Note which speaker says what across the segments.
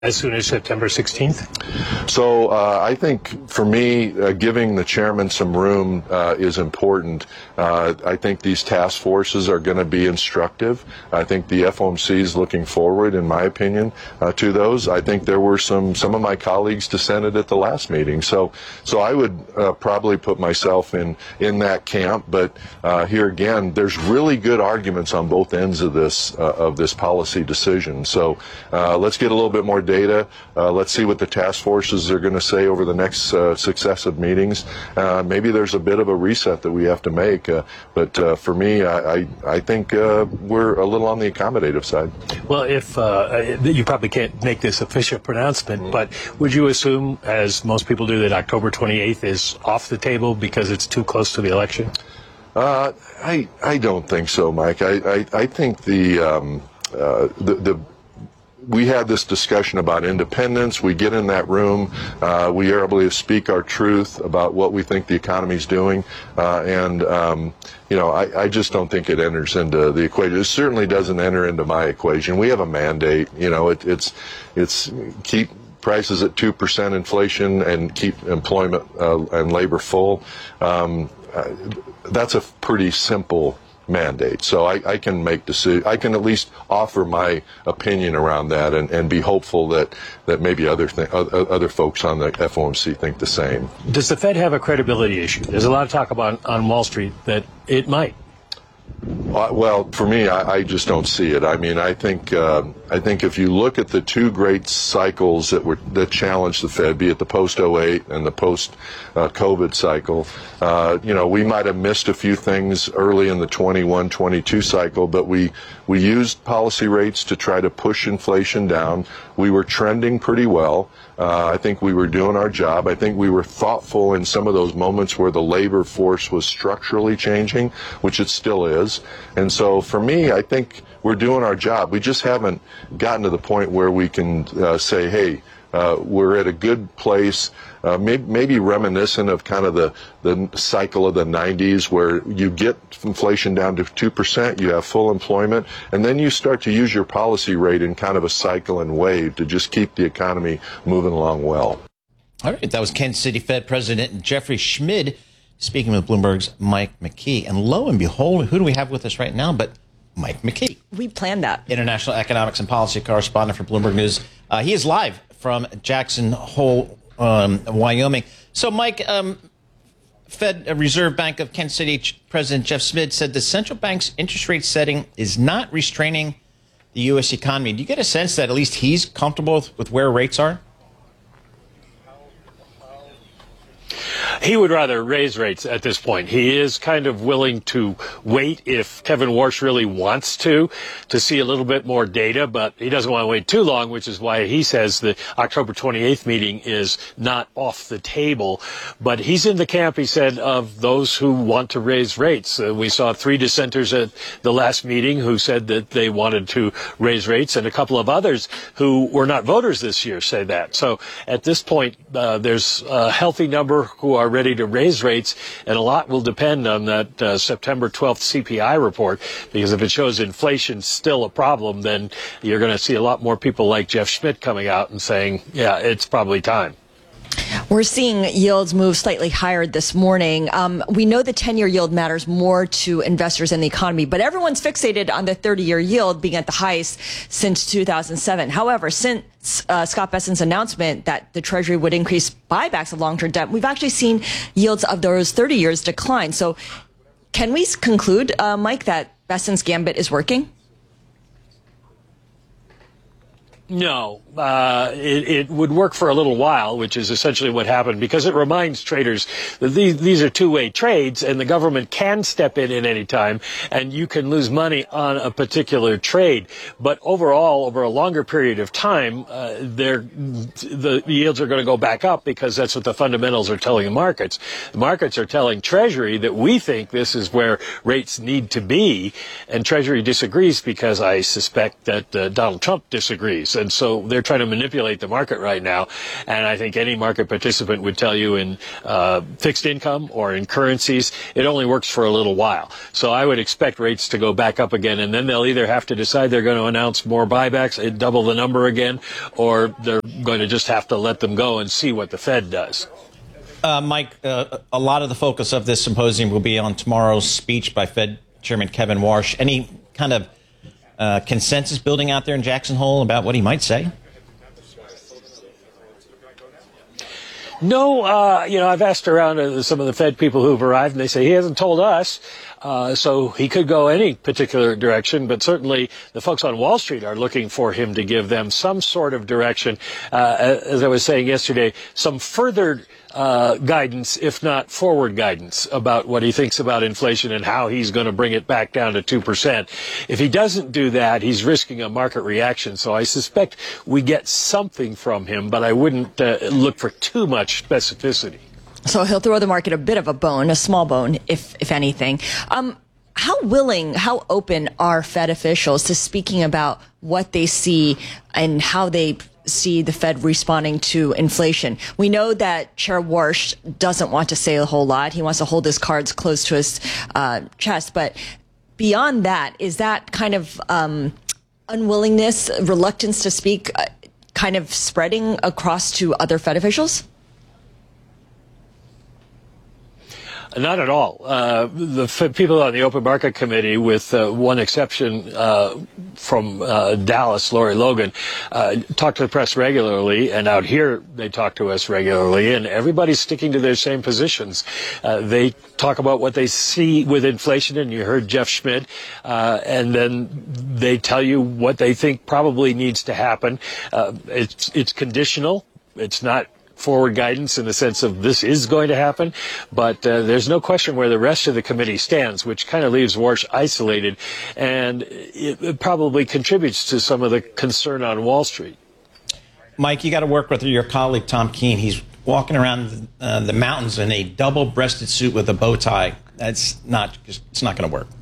Speaker 1: as soon as September 16th?
Speaker 2: So I think for me, giving the chairman some room is important. I think these task forces are going to be instructive. I think the FOMC is looking forward, in my opinion, to those. I think there were some of my colleagues dissented at the last meeting. So I would probably put myself in that camp. But here again, there's really good arguments on both ends of this policy decision. So let's get a little bit more data. Let's see what the task forces are going to say over the next successive meetings. Maybe there's a bit of a reset that we have to make. But for me, I think we're a little on the accommodative side.
Speaker 1: Well, if you probably can't make this official pronouncement, but would you assume, as most people do, that October 28th is off the table because it's too close to the election?
Speaker 2: I don't think so, Mike. I think we had this discussion about independence. We get in that room. We are able to speak our truth about what we think the economy's doing. I just don't think it enters into the equation. It certainly doesn't enter into my equation. We have a mandate. It's keep prices at 2% inflation and keep employment and labor full. That's a pretty simple mandate. So I can make decisions. I can at least offer my opinion around that and be hopeful that maybe other folks on the FOMC think the same.
Speaker 1: Does the Fed have a credibility issue? There's a lot of talk about on Wall Street that it might.
Speaker 2: Well, for me, I just don't see it. I mean, I think if you look at the two great cycles that challenged the Fed, be it the post-08 and the post-COVID cycle, we might have missed a few things early in the 21-22 cycle, but we used policy rates to try to push inflation down. We were trending pretty well. I think we were doing our job. I think we were thoughtful in some of those moments where the labor force was structurally changing, which it still is. And so for me, I think we're doing our job. We just haven't gotten to the point where we can say, hey, we're at a good place, maybe reminiscent of kind of the cycle of the 90s where you get inflation down to 2%, you have full employment, and then you start to use your policy rate in kind of a cycle and wave to just keep the economy moving along well.
Speaker 3: All right, that was Kansas City Fed President Jeffrey Schmid speaking with Bloomberg's Mike McKee. And lo and behold, who do we have with us right now but Mike McKee?
Speaker 4: We planned that.
Speaker 3: International economics and policy correspondent for Bloomberg News. He is live from Jackson Hole, Wyoming. So, Mike, Fed Reserve Bank of Kansas City President Jeff Schmid said the central bank's interest rate setting is not restraining the U.S. economy. Do you get a sense that at least he's comfortable with where rates are?
Speaker 1: He would rather raise rates at this point. He is kind of willing to wait if Kevin Warsh really wants to see a little bit more data, but he doesn't want to wait too long, which is why he says the October 28th meeting is not off the table. But he's in the camp, he said, of those who want to raise rates. We saw 3 dissenters at the last meeting who said that they wanted to raise rates, and a couple of others who were not voters this year say that. So at this point, there's a healthy number who are ready to raise rates, and a lot will depend on that September 12th CPI report, because if it shows inflation still a problem, then you're going to see a lot more people like Jeff Schmidt coming out and saying, yeah, it's probably time.
Speaker 4: We're seeing yields move slightly higher this morning. We know the 10-year yield matters more to investors in the economy, but everyone's fixated on the 30-year yield being at the highest since 2007. However, since Scott Bessent's announcement that the Treasury would increase buybacks of long-term debt, we've actually seen yields of those 30 years decline. So can we conclude, Mike, that Bessent's gambit is working?
Speaker 1: No, it would work for a little while, which is essentially what happened, because it reminds traders that these are two-way trades, and the government can step in at any time, and you can lose money on a particular trade. But overall, over a longer period of time, the yields are going to go back up, because that's what the fundamentals are telling the markets. The markets are telling Treasury that we think this is where rates need to be, and Treasury disagrees, because I suspect that Donald Trump disagrees. And so they're trying to manipulate the market right now. And I think any market participant would tell you in fixed income or in currencies, it only works for a little while. So I would expect rates to go back up again, and then they'll either have to decide they're going to announce more buybacks, double the number again, or they're going to just have to let them go and see what the Fed does.
Speaker 3: Mike, a lot of the focus of this symposium will be on tomorrow's speech by Fed Chairman Kevin Warsh. Any kind of consensus building out there in Jackson Hole about what he might say?
Speaker 1: No, I've asked around some of the Fed people who've arrived, and they say he hasn't told us. So he could go any particular direction, but certainly the folks on Wall Street are looking for him to give them some sort of direction. As I was saying yesterday, some further guidance, if not forward guidance, about what he thinks about inflation and how he's going to bring it back down to 2%. If he doesn't do that, he's risking a market reaction. So I suspect we get something from him, but I wouldn't look for too much specificity.
Speaker 4: So he'll throw the market a bit of a bone, a small bone, if anything. How open are Fed officials to speaking about what they see and how they see the Fed responding to inflation? We know that Chair Warsh doesn't want to say a whole lot. He wants to hold his cards close to his chest. But beyond that, is that kind of unwillingness, reluctance to speak, kind of spreading across to other Fed officials?
Speaker 1: Not at all. The people on the Open Market Committee, with one exception from Dallas, Lori Logan, talk to the press regularly, and out here they talk to us regularly, and everybody's sticking to their same positions. They talk about what they see with inflation, and you heard Jeff Schmidt, and then they tell you what they think probably needs to happen. It's conditional. It's not forward guidance in the sense of this is going to happen, but there's no question where the rest of the committee stands, which kind of leaves Warsh isolated, and it probably contributes to some of the concern on Wall Street.
Speaker 3: Mike, you got to work with your colleague Tom Keene. He's walking around the mountains in a double-breasted suit with a bow tie. It's not going to work.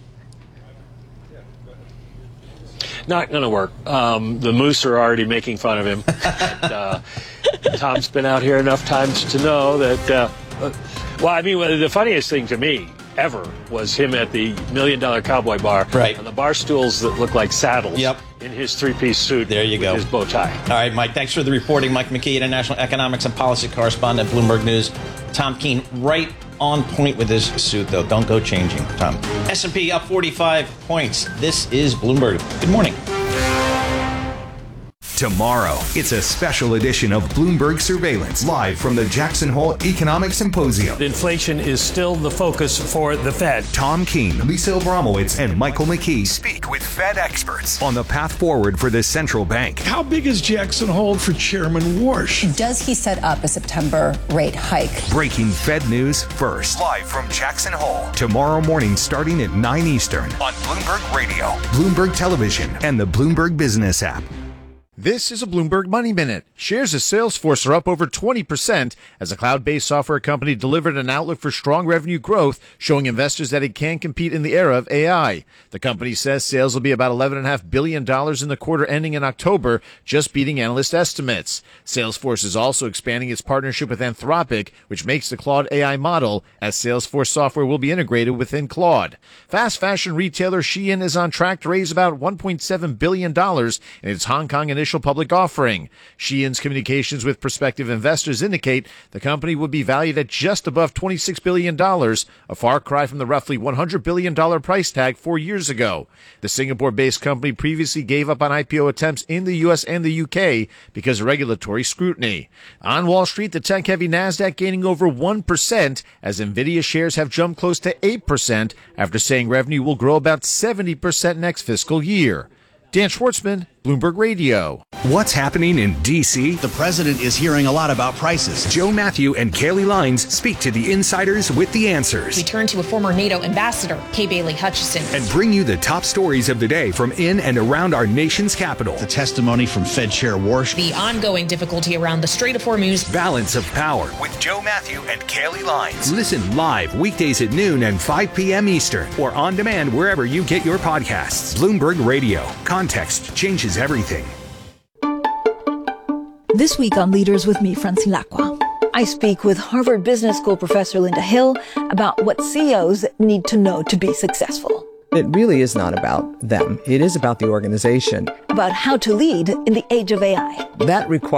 Speaker 1: Not going to work. The Moose are already making fun of him. Tom's been out here enough times to know that, the funniest thing to me ever was him at the $1 Million Cowboy Bar.
Speaker 3: Right.
Speaker 1: On the bar stools that look like saddles.
Speaker 3: Yep.
Speaker 1: In his three-piece suit.
Speaker 3: There you go.
Speaker 1: With his bow tie.
Speaker 3: All right, Mike, thanks for the reporting. Mike McKee, International Economics and Policy Correspondent, Bloomberg News. Tom Keene, right on point with his suit, though. Don't go changing, Tom. S&P up 45 points. This is Bloomberg. Good morning.
Speaker 5: Tomorrow, it's a special edition of Bloomberg Surveillance, live from the Jackson Hole Economic Symposium.
Speaker 1: Inflation is still the focus for the Fed.
Speaker 5: Tom Keene, Lisa Abramowitz, and Michael McKee speak with Fed experts on the path forward for the central bank.
Speaker 6: How big is Jackson Hole for Chairman Warsh?
Speaker 7: Does he set up a September rate hike?
Speaker 5: Breaking Fed news first. Live from Jackson Hole. Tomorrow morning starting at 9 Eastern on Bloomberg Radio, Bloomberg Television, and the Bloomberg Business app.
Speaker 8: This is a Bloomberg Money Minute. Shares of Salesforce are up over 20% as a cloud-based software company delivered an outlook for strong revenue growth, showing investors that it can compete in the era of AI. The company says sales will be about $11.5 billion in the quarter ending in October, just beating analyst estimates. Salesforce is also expanding its partnership with Anthropic, which makes the Claude AI model, as Salesforce software will be integrated within Claude. Fast fashion retailer Shein is on track to raise about $1.7 billion in its Hong Kong initial public offering. Shein's communications with prospective investors indicate the company would be valued at just above $26 billion, a far cry from the roughly $100 billion price tag 4 years ago. The Singapore-based company previously gave up on IPO attempts in the U.S. and the U.K. because of regulatory scrutiny. On Wall Street, the tech-heavy NASDAQ gaining over 1% as NVIDIA shares have jumped close to 8% after saying revenue will grow about 70% next fiscal year. Dan Schwartzman, Bloomberg Radio.
Speaker 5: What's happening in D.C.?
Speaker 9: The president is hearing a lot about prices.
Speaker 5: Joe Matthew and Kaylee Lines speak to the insiders with the answers.
Speaker 10: We turn to a former NATO ambassador, Kay Bailey Hutchison.
Speaker 5: And bring you the top stories of the day from in and around our nation's capital.
Speaker 9: The testimony from Fed Chair Warsh.
Speaker 10: The ongoing difficulty around the Strait of Hormuz.
Speaker 5: Balance of Power with Joe Matthew and Kaylee Lines. Listen live weekdays at noon and 5 p.m. Eastern or on demand wherever you get your podcasts. Bloomberg Radio. Context changes everything.
Speaker 11: This week on Leaders with me, Francine Lacqua. I speak with Harvard Business School professor Linda Hill about what CEOs need to know to be successful.
Speaker 12: It really is not about them. It is about the organization.
Speaker 11: About how to lead in the age of AI.
Speaker 12: That requires